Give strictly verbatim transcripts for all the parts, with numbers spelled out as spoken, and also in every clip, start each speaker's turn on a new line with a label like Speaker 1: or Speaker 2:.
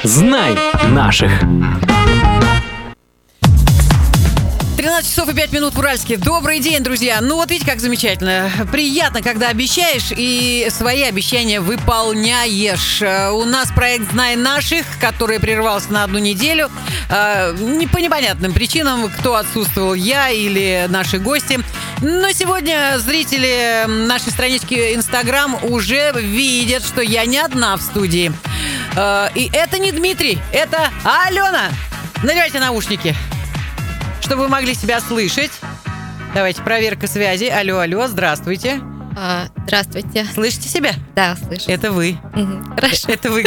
Speaker 1: Знай наших.
Speaker 2: тринадцать часов и пять минут в Уральске. Добрый день, друзья. Ну вот видите, как замечательно. Приятно, когда обещаешь и свои обещания выполняешь. У нас проект «Знай наших», который прервался на одну неделю. Не по непонятным причинам, кто отсутствовал, я или наши гости. Но сегодня зрители нашей странички Инстаграм уже видят, что я не одна в студии. И это не Дмитрий, это Алена. Надевайте наушники, чтобы вы могли себя слышать. Давайте, проверка связи. Алло, алло, здравствуйте.
Speaker 3: А, здравствуйте.
Speaker 2: Слышите себя?
Speaker 3: Да, слышу.
Speaker 2: Это вы.
Speaker 3: Угу, хорошо.
Speaker 2: Это вы.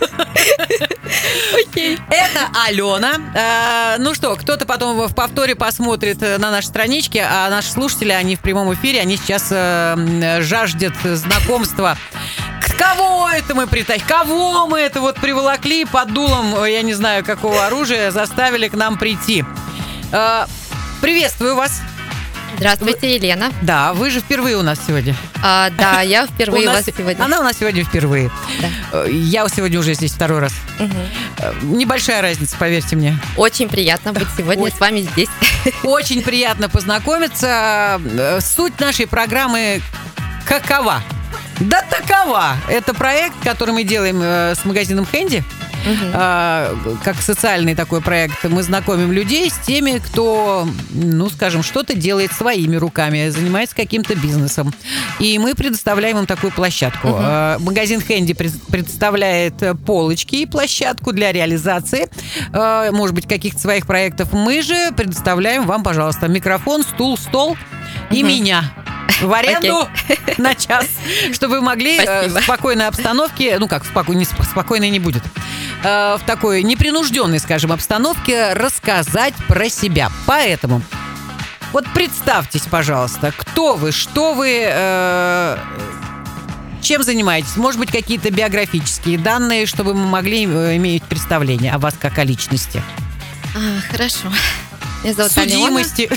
Speaker 3: Окей.
Speaker 2: Это Алена. А, ну что, кто-то потом в повторе посмотрит на нашей страничке, а наши слушатели, они в прямом эфире, они сейчас а, жаждут знакомства. Кого это мы притащили? Кого мы это вот приволокли под дулом, я не знаю, какого оружия, заставили к нам прийти? А, приветствую вас.
Speaker 3: Здравствуйте,
Speaker 2: вы...
Speaker 3: Елена.
Speaker 2: Да, вы же впервые у нас сегодня.
Speaker 3: А, да, я впервые у, у вас сегодня.
Speaker 2: Она у нас сегодня впервые.
Speaker 3: Да.
Speaker 2: Я сегодня уже здесь второй раз.
Speaker 3: Угу.
Speaker 2: Небольшая разница, поверьте мне.
Speaker 3: Очень приятно быть сегодня Очень... с вами здесь.
Speaker 2: Очень приятно познакомиться. Суть нашей программы какова? Да такова. Это проект, который мы делаем с магазином Handy. Uh-huh. А, как социальный такой проект. Мы знакомим людей с теми, кто, ну, скажем, что-то делает своими руками, занимается каким-то бизнесом. И мы предоставляем им такую площадку. Uh-huh. А, магазин Handy представляет полочки и площадку для реализации, а, может быть, каких-то своих проектов. Мы же предоставляем вам, пожалуйста, микрофон, стул, стол uh-huh. и меня в аренду okay. на час, чтобы вы могли Спасибо. в спокойной обстановке, ну как, споко... не спокойной не будет, в такой непринужденной, скажем, обстановке рассказать про себя. Поэтому вот представьтесь, пожалуйста, кто вы, что вы, э, чем занимаетесь. Может быть, какие-то биографические данные, чтобы мы могли иметь представление о вас как о личности.
Speaker 3: А, хорошо. Меня зовут
Speaker 2: Судимости.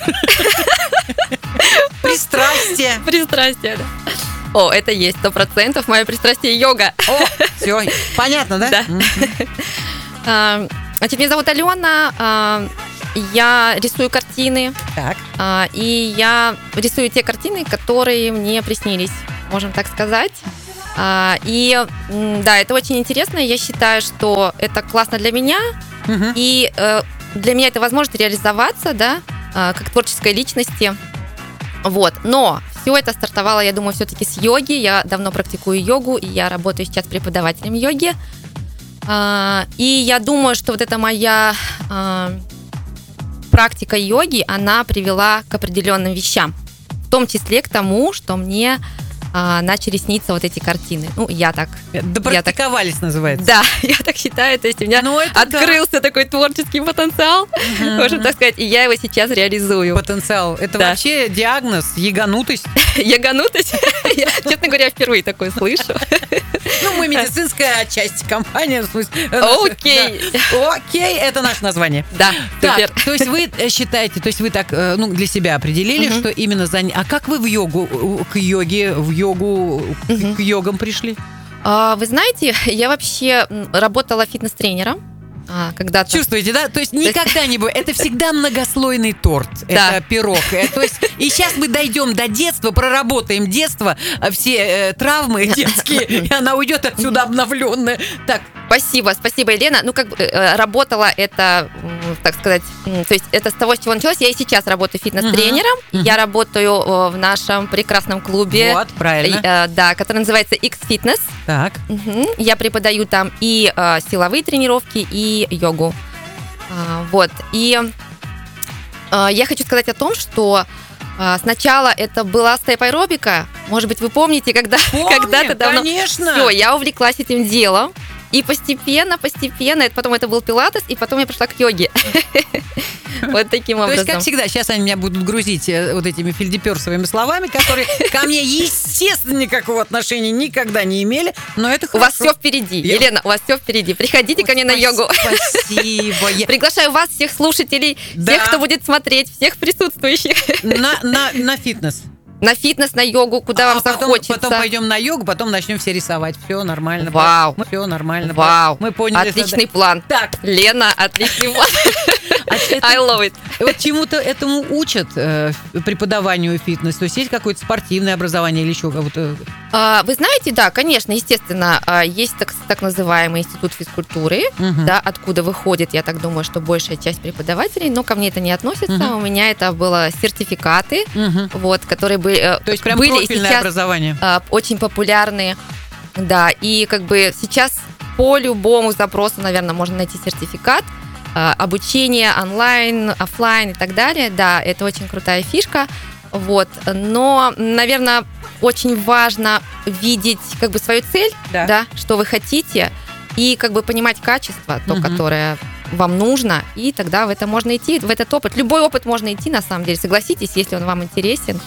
Speaker 2: Пристрастие.
Speaker 3: Пристрастие, да. О, это есть, сто процентов. Мое пристрастие йога.
Speaker 2: О, все, понятно, да?
Speaker 3: Да. Mm-hmm. Значит, меня зовут Алена. Я рисую картины.
Speaker 2: Так.
Speaker 3: И я рисую те картины, которые мне приснились, можем так сказать. И да, это очень интересно. Я считаю, что это классно для меня. Mm-hmm. И для меня это возможность реализоваться, да, как творческой личности. Вот. Но все это стартовало, я думаю, все-таки с йоги. Я давно практикую йогу, и я работаю сейчас преподавателем йоги. И я думаю, что вот эта моя практика йоги, она привела к определенным вещам. В том числе к тому, что мне А, начали сниться вот эти картины. Ну, я так...
Speaker 2: Да практиковались,
Speaker 3: так,
Speaker 2: называется.
Speaker 3: Да, я так считаю. То есть у меня ну, открылся да. такой творческий потенциал, uh-huh. можно так сказать, и я его сейчас реализую.
Speaker 2: Потенциал. Это да. вообще диагноз, яганутость?
Speaker 3: Яганутость? Я, честно говоря, впервые такое слышу.
Speaker 2: Ну, мы медицинская часть компании.
Speaker 3: Окей.
Speaker 2: Окей, это наше название.
Speaker 3: Да,
Speaker 2: супер. То есть вы считаете, то есть вы так, ну, для себя определили, что именно за... А как вы в йогу, к йоге, в йогу, uh-huh. к йогам пришли?
Speaker 3: А, вы знаете, я вообще работала фитнес-тренером. А, когда-то.
Speaker 2: Чувствуете, да? То есть никогда не будет. Это всегда многослойный торт. Да. Это пирог. То есть, и сейчас мы дойдем до детства, проработаем детство, все э, травмы детские, и она уйдет отсюда обновленная. Так.
Speaker 3: Спасибо, спасибо, Елена. Ну, как бы э, работала это, так сказать, то есть это с того, с чего началось. Я и сейчас работаю фитнес-тренером. Uh-huh. Uh-huh. Я работаю э, в нашем прекрасном клубе.
Speaker 2: Вот, правильно.
Speaker 3: Э, да, который называется X-Fitness.
Speaker 2: Так.
Speaker 3: Uh-huh. Я преподаю там и э, силовые тренировки, и йогу. А, вот. И а, я хочу сказать о том, что а, сначала это была степ-аэробика. Может быть, вы помните, когда
Speaker 2: Помню,
Speaker 3: когда-то давно.
Speaker 2: Конечно.
Speaker 3: Все, я увлеклась этим делом. И постепенно, постепенно, это, потом это был пилатес, и потом я пришла к йоге. Вот таким образом.
Speaker 2: То есть, как всегда, сейчас они меня будут грузить вот этими фельдеперсовыми словами, которые ко мне, естественно, никакого отношения никогда не имели, но это хорошо.
Speaker 3: У вас все впереди, Я... Елена, у вас все впереди. Приходите Ой, ко мне на йогу.
Speaker 2: Спасибо.
Speaker 3: Приглашаю вас, всех слушателей, да. всех, кто будет смотреть, всех присутствующих.
Speaker 2: На, на, на фитнес.
Speaker 3: на фитнес, на йогу, куда
Speaker 2: а
Speaker 3: вам
Speaker 2: потом,
Speaker 3: захочется.
Speaker 2: Потом пойдем на йогу, потом начнем все рисовать. Все нормально.
Speaker 3: Вау.
Speaker 2: Все нормально.
Speaker 3: Вау.
Speaker 2: Мы поняли.
Speaker 3: Отличный
Speaker 2: тогда.
Speaker 3: план.
Speaker 2: Так.
Speaker 3: Лена, отличный план. I love it.
Speaker 2: Вот чему-то этому учат э, преподаванию фитнес? То есть есть какое-то спортивное образование или еще кого-то?
Speaker 3: А, вы знаете, да, конечно, естественно, есть так, так называемый институт физкультуры,
Speaker 2: Угу.
Speaker 3: да, откуда выходит, я так думаю, что большая часть преподавателей, но ко мне это не относится.
Speaker 2: Угу.
Speaker 3: У меня это было сертификаты,
Speaker 2: Угу.
Speaker 3: вот, которые были,
Speaker 2: То есть прям
Speaker 3: были и
Speaker 2: профильное
Speaker 3: сейчас
Speaker 2: образование.
Speaker 3: а, очень популярны. Да, и как бы сейчас по любому запросу, наверное, можно найти сертификат. Обучение онлайн, офлайн и так далее. Да, это очень крутая фишка. Вот. Но, наверное, очень важно видеть как бы свою цель,
Speaker 2: Да.
Speaker 3: да, что вы хотите, и как бы понимать качество, то,
Speaker 2: Мгм.
Speaker 3: которое вам нужно, и тогда в это можно идти, в этот опыт. Любой опыт можно идти, на самом деле, согласитесь, если он вам интересен.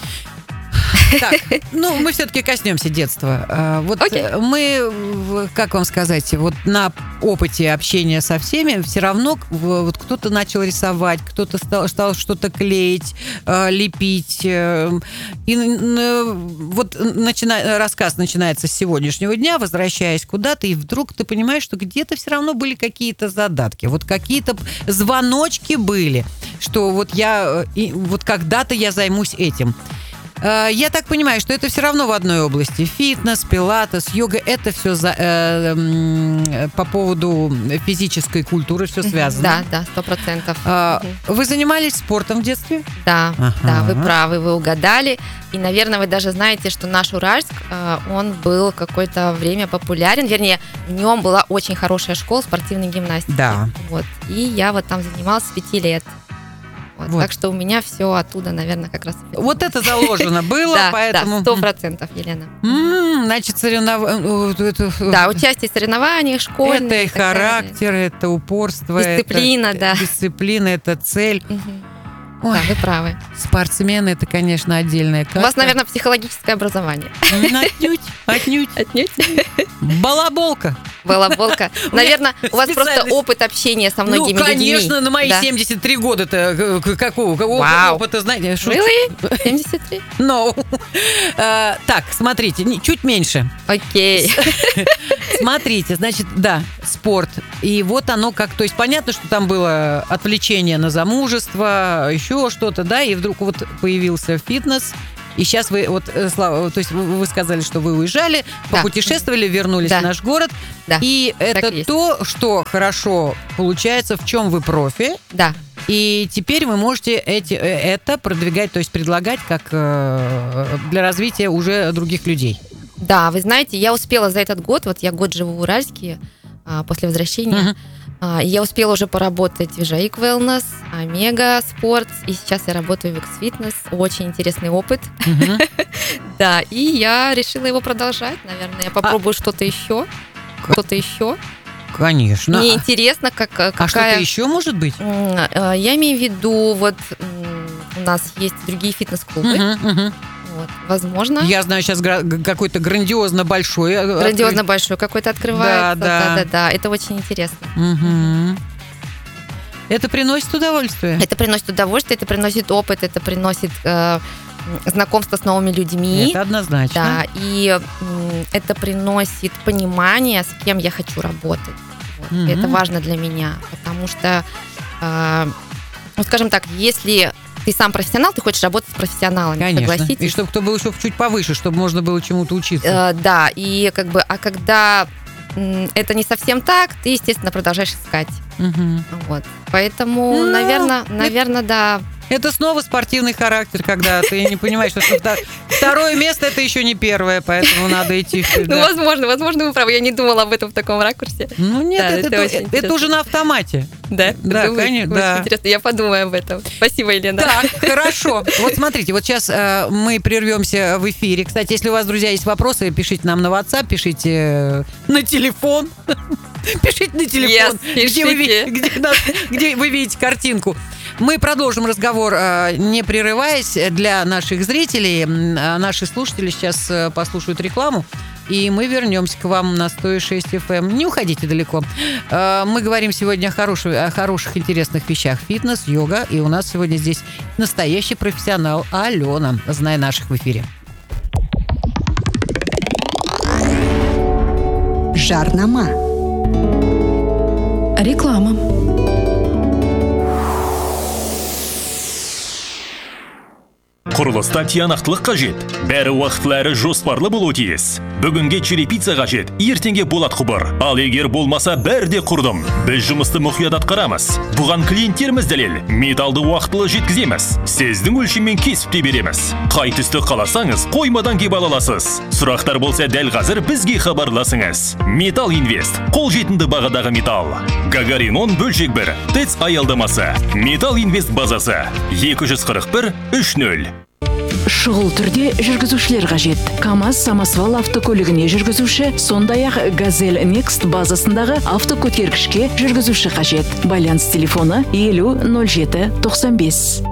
Speaker 2: Так, ну, мы все-таки коснемся детства. А, Вот
Speaker 3: Окей.
Speaker 2: мы, в- как вам сказать, вот на опыте общения со всеми все равно в- вот кто-то начал рисовать, кто-то стал, стал что-то клеить, э, лепить. э, И н- вот начина- рассказ начинается с сегодняшнего дня, возвращаясь куда-то, и вдруг ты понимаешь, что где-то все равно были какие-то задатки, вот какие-то звоночки были, что вот я, э, и вот когда-то я займусь этим. Э, Я так понимаю, что это все равно в одной области. Фитнес, пилатес, йога – это все за, э, м, по поводу физической культуры, все связано.
Speaker 3: Да, да, сто процентов.
Speaker 2: А, Вы занимались спортом в детстве?
Speaker 3: Да,
Speaker 2: Ага.
Speaker 3: да, вы правы, вы угадали. И, наверное, вы даже знаете, что наш Уральск, э, он был какое-то время популярен. Вернее, в нем была очень хорошая школа спортивной гимнастики.
Speaker 2: Да.
Speaker 3: Вот. И я вот там занималась с пяти лет. Вот.
Speaker 2: Вот.
Speaker 3: Так что у меня все оттуда, наверное, как раз.
Speaker 2: Вот это заложено было,
Speaker 3: Да,
Speaker 2: поэтому...
Speaker 3: да, сто процентов, Елена.
Speaker 2: М, Значит, соревнования...
Speaker 3: Да, участие в соревнованиях, школьных.
Speaker 2: Это и
Speaker 3: так далее.
Speaker 2: характер, это упорство.
Speaker 3: Дисциплина,
Speaker 2: это,
Speaker 3: да.
Speaker 2: Дисциплина, это цель.
Speaker 3: Мгм.
Speaker 2: Ой,
Speaker 3: Да, вы правы.
Speaker 2: спортсмены, это, конечно, отдельная
Speaker 3: У
Speaker 2: каста.
Speaker 3: вас, наверное, психологическое образование.
Speaker 2: М, Отнюдь, отнюдь.
Speaker 3: Отнюдь.
Speaker 2: Балаболка.
Speaker 3: Балаболка. Наверное, у вас просто
Speaker 2: специальность.
Speaker 3: опыт общения со
Speaker 2: Ну,
Speaker 3: многими людьми.
Speaker 2: конечно, на мои
Speaker 3: Да.
Speaker 2: семьдесят три года-то к- какого, какого
Speaker 3: Вау.
Speaker 2: опыта, знаете, шучу.
Speaker 3: Really? семьдесят три?
Speaker 2: No. Э, Так, смотрите, не- чуть меньше.
Speaker 3: Окей.
Speaker 2: Смотрите, значит, да, спорт. И вот оно как, то есть понятно, что там было отвлечение на замужество, еще что-то, да, и вдруг вот появился фитнес. И сейчас вы, вот, э, Слава, то есть вы вы сказали, что вы уезжали,
Speaker 3: Да.
Speaker 2: попутешествовали, вернулись
Speaker 3: Да.
Speaker 2: в наш город.
Speaker 3: Да,
Speaker 2: И это
Speaker 3: и есть.
Speaker 2: то, что хорошо получается, в чем вы профи.
Speaker 3: Да.
Speaker 2: И теперь вы можете эти, э, это продвигать, то есть предлагать как э, для развития уже других людей.
Speaker 3: Да, вы знаете, я успела за этот год, вот я год живу в Уральске, а, после возвращения,
Speaker 2: Мгм.
Speaker 3: а, и я успела уже поработать в Жаик Wellness, Омега Спортс, и сейчас я работаю в X Fitness. Очень интересный опыт.
Speaker 2: Мгм.
Speaker 3: Да, и я решила его продолжать, наверное. Я попробую что-то еще.
Speaker 2: К-
Speaker 3: Что-то еще.
Speaker 2: Конечно.
Speaker 3: Мне интересно, как,
Speaker 2: А
Speaker 3: какая...
Speaker 2: что-то еще может быть?
Speaker 3: М, э, Я имею в виду, вот м, у нас есть другие фитнес-клубы.
Speaker 2: Мгм, мгм.
Speaker 3: Вот, возможно,
Speaker 2: Я знаю, сейчас какой-то грандиозно большой. э,
Speaker 3: грандиозно большой какой-то открывается.
Speaker 2: Да, да.
Speaker 3: да, да. Это очень интересно.
Speaker 2: Мгм. Это приносит удовольствие.
Speaker 3: Это приносит удовольствие, это приносит опыт, это приносит э, знакомство с новыми людьми.
Speaker 2: Это однозначно.
Speaker 3: Да, и м, это приносит понимание, с кем я хочу работать. Вот.
Speaker 2: Мгм.
Speaker 3: Это важно для меня, потому что, э, ну, скажем так, если ты сам профессионал, ты хочешь работать с профессионалами,
Speaker 2: Конечно.
Speaker 3: согласитесь?
Speaker 2: И чтобы кто был еще чуть повыше, чтобы можно было чему-то учиться.
Speaker 3: Э, да, и как бы, а когда м, это не совсем так, ты, естественно, продолжаешь искать.
Speaker 2: Мгм.
Speaker 3: Вот. Поэтому,
Speaker 2: Ну,
Speaker 3: наверное,
Speaker 2: это-
Speaker 3: наверное, да.
Speaker 2: Это снова спортивный характер, когда ты не понимаешь, что втор- второе место это еще не первое, поэтому надо идти вперед.
Speaker 3: Ну,
Speaker 2: Да.
Speaker 3: возможно, возможно, вы правы. Я не думала об этом в таком ракурсе.
Speaker 2: Ну нет,
Speaker 3: Да,
Speaker 2: это,
Speaker 3: это
Speaker 2: это-
Speaker 3: очень
Speaker 2: это
Speaker 3: интересно.
Speaker 2: уже на автомате.
Speaker 3: Да,
Speaker 2: Да,
Speaker 3: Думаю,
Speaker 2: конечно,
Speaker 3: очень
Speaker 2: да.
Speaker 3: интересно. Я подумаю об этом. Спасибо, Елена.
Speaker 2: Так, хорошо. Вот смотрите, вот сейчас э, мы прервемся в эфире. Кстати, если у вас, друзья, есть вопросы, пишите нам на WhatsApp, пишите э, на телефон. Пишите на телефон,
Speaker 3: Yes,
Speaker 2: где, вы,
Speaker 3: пишите.
Speaker 2: ви- где нас- где вы видите картинку. Мы продолжим разговор, э, не прерываясь, для наших зрителей. М, а Наши слушатели сейчас э, послушают рекламу и мы вернемся к вам на сто шесть эф эм. Не уходите далеко. Мы говорим сегодня о хороших, о хороших интересных вещах. Фитнес, йога, и у нас сегодня здесь настоящий профессионал Алена. Знай наших в эфире.
Speaker 1: Жарнама.
Speaker 4: Реклама.
Speaker 5: Құрылыста тиянақтылық қажет. Бәрі уақытлары жоспарлы болуы тиіс. Бүгінге черепица қажет, ертеңге болат құбыр. Ал егер болмаса бәрі де құрдым. Біз жұмысты мұқият атқарамыз. Бұған клиенттеріміз дәлел. Металды уақытылы жеткіземіз. Сіздің өлшеммен кесіп те береміз. Қай түсті қаласаңыз, қоймадан кеп ала аласыз. Сұрақтар болса дәл қазір бізге хабарласыңыз. Металл Инвест. Қолжетімді бағадағы металл. Гагарин он бөлшек бір. ТЭЦ аялдамасы. Металл Инвест базасы. екі жүз қырық бір үш нөл.
Speaker 4: Шұғыл түрде жүргізушілер қажет. КамАЗ Самосвал автокөлігіне жүргізуші, сондай-ақ Газель Next базасындағы автокөтергішке жүргізуші қажет. Байланыс телефоны елу нөл жеті тоқсан бес.